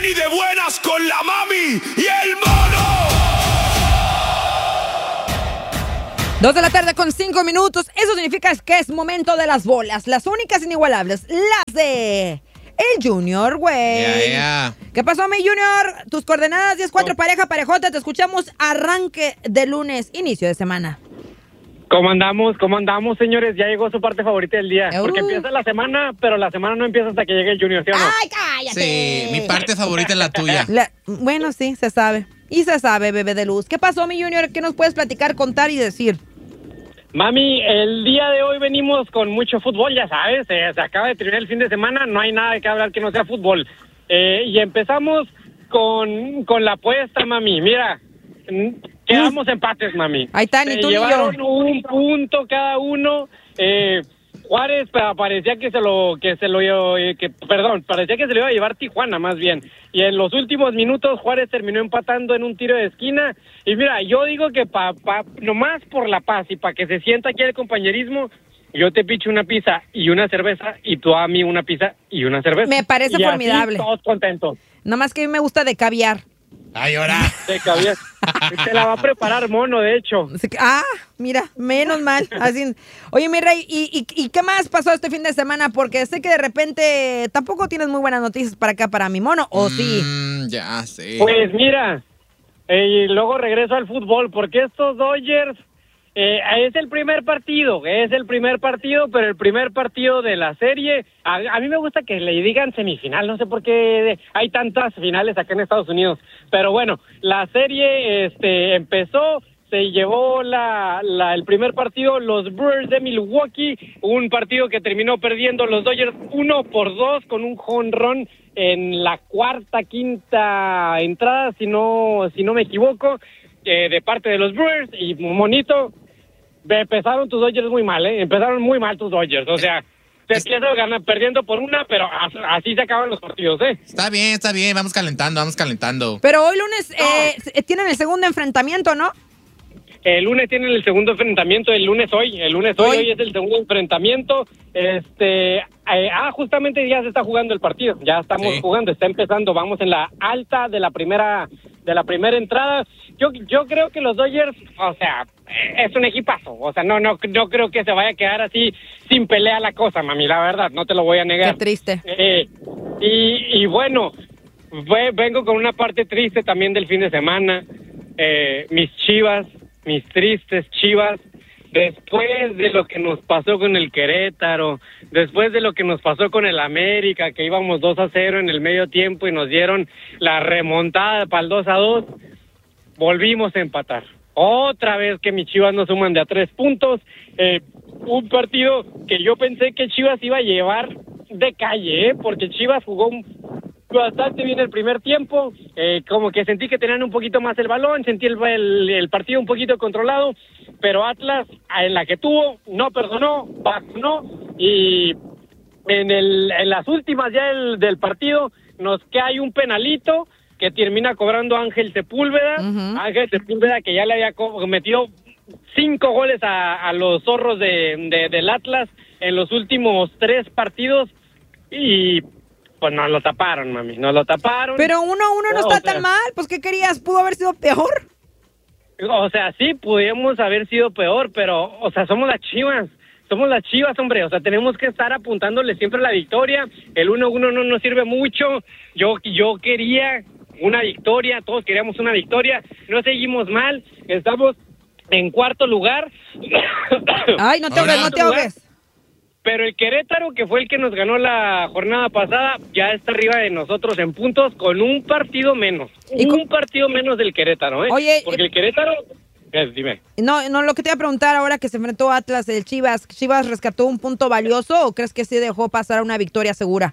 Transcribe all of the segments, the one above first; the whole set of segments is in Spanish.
y de buenas con la mami y el mono. 2:05 p.m. Eso significa que es momento de las bolas. Las únicas inigualables. Las de el Junior, güey. ¿Qué pasó, mi Junior? Tus coordenadas 10-4, pareja, parejota. Te escuchamos arranque de lunes, inicio de semana. ¿Cómo andamos, señores? Ya llegó su parte favorita del día. Porque empieza la semana, pero la semana no empieza hasta que llegue el Junior, ¿sí o no? ¡Ay, cállate! Sí, mi parte favorita es la tuya. Bueno, sí, se sabe. Y se sabe, bebé de luz. ¿Qué pasó, mi Junior? ¿Qué nos puedes platicar, contar y decir? Mami, el día de hoy venimos con mucho fútbol, ya sabes. Se acaba de terminar el fin de semana, no hay nada de qué hablar que no sea fútbol. Y empezamos con la apuesta, mami. Mira, quedamos empates, mami. Ahí está, ni tú ni yo. Llevaron un punto cada uno. Juárez parecía que se lo iba a llevar Tijuana, más bien. Y en los últimos minutos Juárez terminó empatando en un tiro de esquina. Y mira, yo digo que nomás por la paz y para que se sienta aquí el compañerismo, yo te picho una pizza y una cerveza y tú a mí una pizza y una cerveza. Me parece y formidable. Así, todos contentos. Nomás que a mí me gusta de caviar. Ay, ahora. De caviar. Te la va a preparar Mono, de hecho. Mira, menos mal. Así. Oye, mi rey, ¿y qué más pasó este fin de semana? Porque sé que de repente tampoco tienes muy buenas noticias para acá, para mi mono, ¿o sí? Ya sé. Pues mira, y luego regreso al fútbol, porque estos Dodgers, es el primer partido, pero el primer partido de la serie. A mí me gusta que le digan semifinal, no sé por qué hay tantas finales acá en Estados Unidos, pero bueno, la serie empezó, se llevó el primer partido los Brewers de Milwaukee, un partido que terminó perdiendo los Dodgers 1-2 con un jonrón en la quinta entrada, si no me equivoco, de parte de los Brewers. Y Monito, empezaron tus Dodgers muy mal, empezaron muy mal tus Dodgers, o sea, te empiezas perdiendo por una, pero así se acaban los partidos, Está bien, vamos calentando. Pero hoy lunes tienen el segundo enfrentamiento, ¿no? El lunes tienen el segundo enfrentamiento, hoy es el segundo enfrentamiento. Justamente ya se está jugando el partido, ya estamos jugando, está empezando, vamos en la alta de la primera entrada. Yo creo que los Dodgers, o sea, es un equipazo, o sea, no creo que se vaya a quedar así sin pelea la cosa, mami, la verdad, no te lo voy a negar. Qué triste. Y bueno, vengo con una parte triste también del fin de semana. Mis tristes Chivas, después de lo que nos pasó con el Querétaro, después de lo que nos pasó con el América, que íbamos 2-0 en el medio tiempo y nos dieron la remontada para el 2-2, volvimos a empatar. Otra vez que mis Chivas no suman de a 3 puntos, un partido que yo pensé que Chivas iba a llevar de calle, porque Chivas jugó bastante bien el primer tiempo, como que sentí que tenían un poquito más el balón, sentí el partido un poquito controlado, pero Atlas, en la que tuvo, no perdonó, vacunó, y en las últimas ya del partido nos cae un penalito que termina cobrando Ángel Sepúlveda, Sepúlveda que ya le había metido 5 goles a los zorros del Atlas en los últimos 3 partidos, y pues nos lo taparon, mami, Pero 1-1 no está tan mal, pues ¿qué querías? ¿Pudo haber sido peor? O sea, sí, pudimos haber sido peor, pero, o sea, somos las Chivas, hombre, o sea, tenemos que estar apuntándole siempre a la victoria. El 1-1 no nos sirve mucho. Yo quería una victoria, todos queríamos una victoria, no seguimos mal, estamos en 4º lugar. Ay, no te ahogues. Pero el Querétaro, que fue el que nos ganó la jornada pasada, ya está arriba de nosotros en puntos con un partido menos. Un partido menos del Querétaro, Oye, porque el Querétaro... dime. No, lo que te iba a preguntar ahora que se enfrentó Atlas, el Chivas ¿rescató un punto valioso o crees que sí dejó pasar una victoria segura?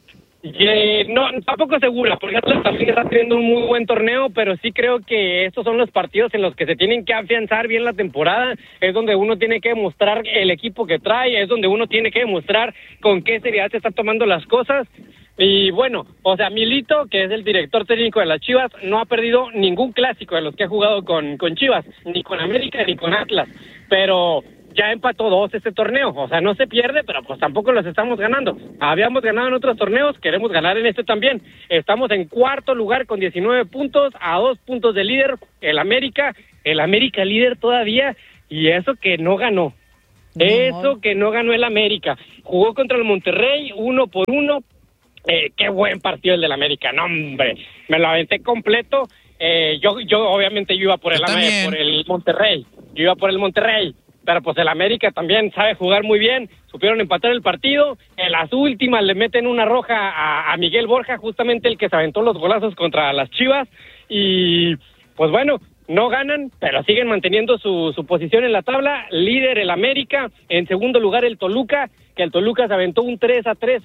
No, tampoco segura, porque Atlas también está teniendo un muy buen torneo, pero sí creo que estos son los partidos en los que se tienen que afianzar bien la temporada, es donde uno tiene que demostrar el equipo que trae, es donde uno tiene que demostrar con qué seriedad se están tomando las cosas. Y bueno, o sea, Milito, que es el director técnico de las Chivas, no ha perdido ningún clásico de los que ha jugado con Chivas, ni con América ni con Atlas, pero ya empató 2 este torneo, o sea, no se pierde, pero pues tampoco los estamos ganando. Habíamos ganado en otros torneos, queremos ganar en este también. Estamos en cuarto lugar con 19 puntos, a 2 puntos del líder, el América líder todavía, y eso que no ganó. Eso que no ganó el América. Jugó contra el Monterrey 1-1. Qué buen partido el del América. No, hombre, me lo aventé completo. Yo obviamente yo iba por el Monterrey. Yo iba por el Monterrey. Pero pues el América también sabe jugar muy bien. Supieron empatar el partido. En las últimas le meten una roja a Miguel Borja, justamente el que se aventó los golazos contra las Chivas. Y pues bueno, no ganan, pero siguen manteniendo su posición en la tabla. Líder el América, en segundo lugar el Toluca, que el Toluca se aventó un 3-3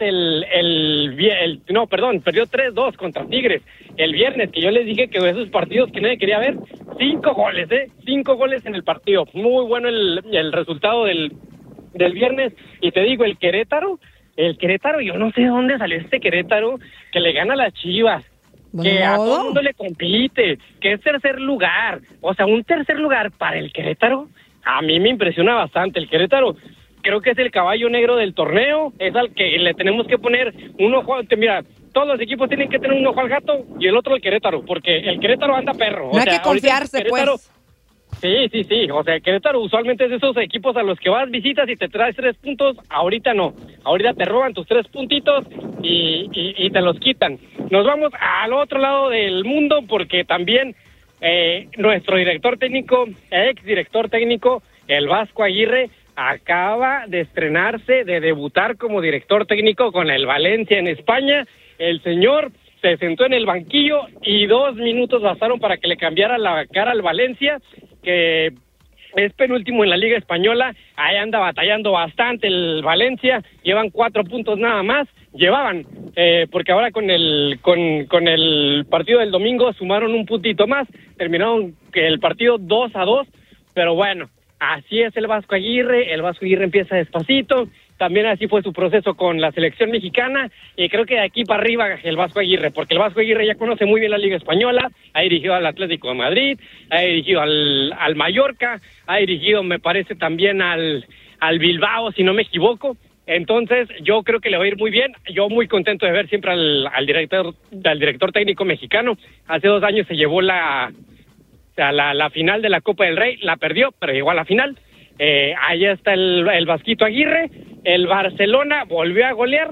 perdió 3-2 contra Tigres el viernes, que yo les dije que esos partidos que nadie quería ver. 5 goles, 5 goles en el partido. Muy bueno el resultado del viernes. Y te digo, el Querétaro, yo no sé de dónde salió este Querétaro, que le gana a las Chivas. Que a todo el mundo le compite, que es tercer lugar. O sea, un tercer lugar para el Querétaro, a mí me impresiona bastante. El Querétaro creo que es el caballo negro del torneo, es al que le tenemos que poner un ojo. Mira, todos los equipos tienen que tener un ojo al gato y el otro al Querétaro, porque el Querétaro anda perro. No hay que confiarse, pues. Sí, o sea, Querétaro usualmente es de esos equipos a los que vas, visitas y te traes 3 puntos. Ahorita no, ahorita te roban tus 3 puntitos y te los quitan. Nos vamos al otro lado del mundo, porque también nuestro ex director técnico, el Vasco Aguirre, acaba de estrenarse, de debutar como director técnico con el Valencia en España. El señor se sentó en el banquillo y 2 minutos bastaron para que le cambiara la cara al Valencia, que es penúltimo en la Liga Española. Ahí anda batallando bastante el Valencia, llevan 4 puntos nada más, porque ahora con el partido del domingo sumaron un puntito más, terminaron el partido 2-2, pero bueno, así es el Vasco Aguirre empieza despacito. También así fue su proceso con la selección mexicana, y creo que de aquí para arriba el Vasco Aguirre, porque el Vasco Aguirre ya conoce muy bien la Liga Española, ha dirigido al Atlético de Madrid, ha dirigido al Mallorca, ha dirigido, me parece, también al Bilbao, si no me equivoco. Entonces yo creo que le va a ir muy bien. Yo muy contento de ver siempre al director técnico mexicano. Hace 2 años se llevó la final de la Copa del Rey, la perdió, pero llegó a la final. Ahí está el Vasquito Aguirre. El Barcelona volvió a golear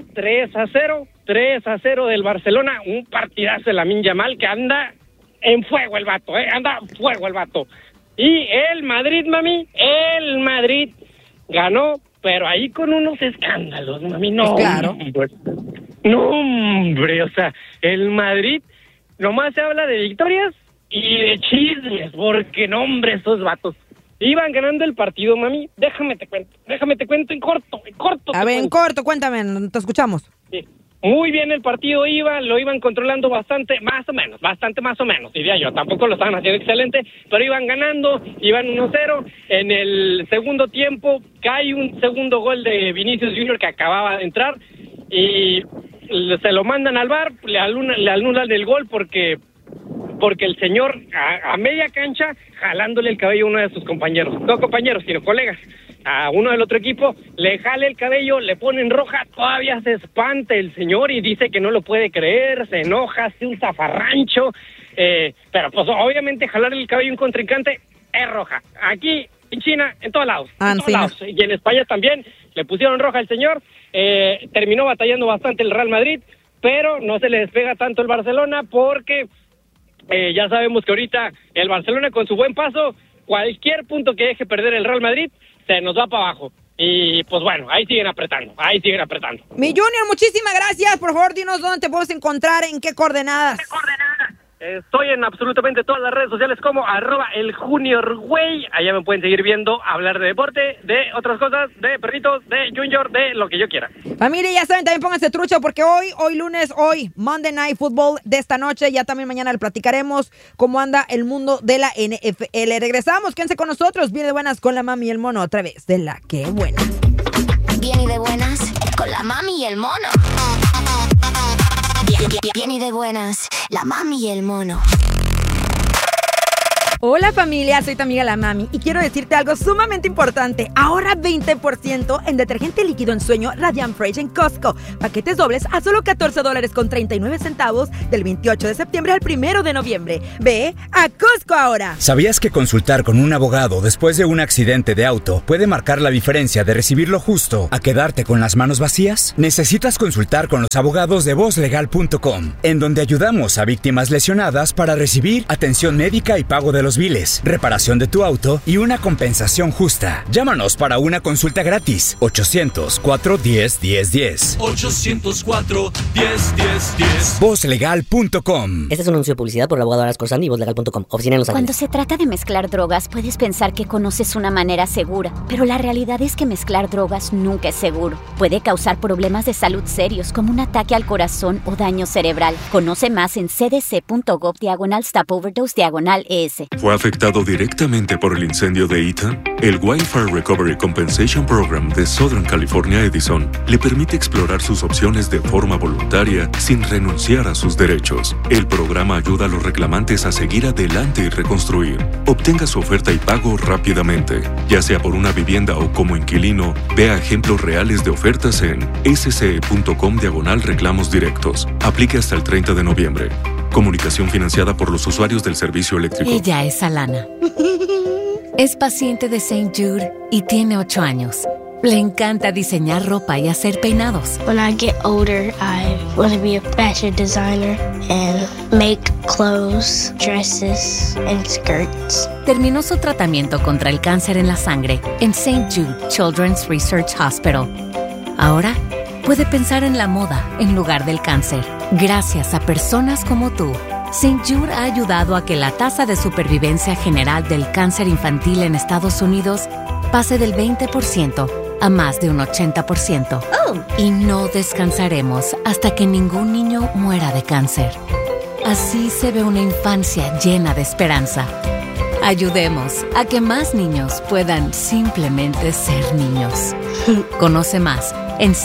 3-0 del Barcelona, un partidazo de Lamine Yamal, que anda en fuego el vato, y el Madrid, mami, ganó, pero ahí con unos escándalos, mami, no, claro. No, hombre, o sea, el Madrid nomás se habla de victorias y de chismes, porque no, hombre, esos vatos iban ganando el partido, mami. Déjame te cuento en corto. A ver, en corto, cuéntame, te escuchamos. Sí. Muy bien el partido lo iban controlando bastante más o menos, diría yo. Tampoco lo estaban haciendo excelente, pero iban ganando, iban 1-0. En el segundo tiempo cae un segundo gol de Vinicius Junior que acababa de entrar y se lo mandan al VAR, le anulan el gol porque el señor a media cancha jalándole el cabello a uno de sus compañeros, no compañeros, sino colegas, a uno del otro equipo, le jale el cabello, le ponen roja, todavía se espanta el señor y dice que no lo puede creer, se enoja, hace un zafarrancho, pero pues obviamente jalarle el cabello a un contrincante es roja. Aquí en China, en todos lados, y en España también le pusieron roja al señor. Terminó batallando bastante el Real Madrid, pero no se le despega tanto el Barcelona porque ya sabemos que ahorita el Barcelona con su buen paso, cualquier punto que deje perder el Real Madrid, se nos va para abajo. Y pues bueno, ahí siguen apretando. Mi Junior, muchísimas gracias. Por favor, dinos dónde te puedes encontrar, en qué coordenadas. Estoy en absolutamente todas las redes sociales como @elJuniorGüey. Allá me pueden seguir viendo, hablar de deporte, de otras cosas, de perritos, de Junior, de lo que yo quiera. Familia, ya saben, también pónganse trucho porque hoy lunes, Monday Night Football de esta noche, ya también mañana le platicaremos cómo anda el mundo de la NFL. Regresamos, quédense con nosotros, bien de buenas con la mami y el mono, a través de La Que Buena. Bien y de buenas con la mami y el mono. Bien y de buenas, la mami y el mono. Hola familia, soy tu amiga la Mami y quiero decirte algo sumamente importante. Ahorra 20% en detergente líquido en sueño Radiant Fresh en Costco. Paquetes dobles a solo $14.39 del 28 de septiembre al 1 de noviembre. Ve a Costco ahora. ¿Sabías que consultar con un abogado después de un accidente de auto puede marcar la diferencia de recibir lo justo a quedarte con las manos vacías? Necesitas consultar con los abogados de VozLegal.com, en donde ayudamos a víctimas lesionadas para recibir atención médica y pago de los biles, reparación de tu auto y una compensación justa. Llámanos para una consulta gratis. 800-410-1010. 800-410-1010. VozLegal.com. Este es un anuncio de publicidad por el abogado Aras Corzán y VozLegal.com. Oficina en Los Ángeles. Cuando se trata de mezclar drogas, puedes pensar que conoces una manera segura, pero la realidad es que mezclar drogas nunca es seguro. Puede causar problemas de salud serios como un ataque al corazón o daño cerebral. Conoce más en cdc.gov/stop-overdose/ES. ¿Fue afectado directamente por el incendio de Eaton? El Wildfire Recovery Compensation Program de Southern California Edison le permite explorar sus opciones de forma voluntaria sin renunciar a sus derechos. El programa ayuda a los reclamantes a seguir adelante y reconstruir. Obtenga su oferta y pago rápidamente. Ya sea por una vivienda o como inquilino, vea ejemplos reales de ofertas en sce.com/reclamos directos. Aplique hasta el 30 de noviembre. Comunicación financiada por los usuarios del servicio eléctrico. Ella es Alana. Es paciente de St. Jude y tiene 8 años. Le encanta diseñar ropa y hacer peinados. When I get older, I want to be a fashion designer and make clothes, dresses, and skirts. Terminó su tratamiento contra el cáncer en la sangre en St. Jude Children's Research Hospital. Ahora puede pensar en la moda en lugar del cáncer. Gracias a personas como tú, St. Jude ha ayudado a que la tasa de supervivencia general del cáncer infantil en Estados Unidos pase del 20% a más de un 80%. Y no descansaremos hasta que ningún niño muera de cáncer. Así se ve una infancia llena de esperanza. Ayudemos a que más niños puedan simplemente ser niños. Conoce más en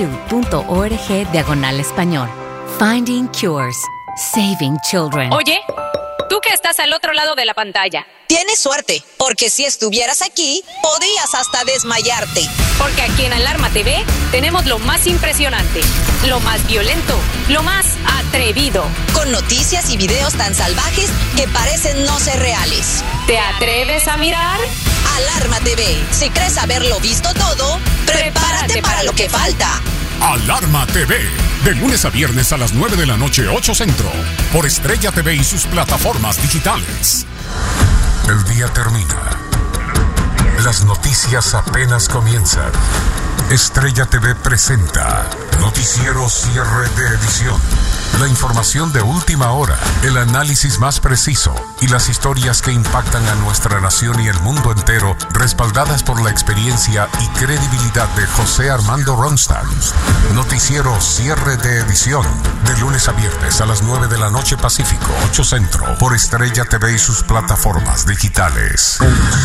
stjude.org/español. Finding Cures. Saving Children. Oye, tú que estás al otro lado de la pantalla. Tienes suerte, porque si estuvieras aquí, podrías hasta desmayarte. Porque aquí en Alarma TV tenemos lo más impresionante, lo más violento, lo más atrevido. Con noticias y videos tan salvajes que parecen no ser reales. ¿Te atreves a mirar? Alarma TV. Si crees haberlo visto todo, prepárate para lo que falta. Alarma TV, de lunes a viernes a las 9 de la noche, 8 Centro, por Estrella TV y sus plataformas digitales. El día termina. Las noticias apenas comienzan. Estrella TV presenta Noticiero Cierre de Edición. La información de última hora, el análisis más preciso y las historias que impactan a nuestra nación y el mundo entero, respaldadas por la experiencia y credibilidad de José Armando Ronstadt. Noticiero Cierre de Edición, de lunes a viernes a las 9 de la noche Pacífico, 8 Centro, por Estrella TV y sus plataformas digitales.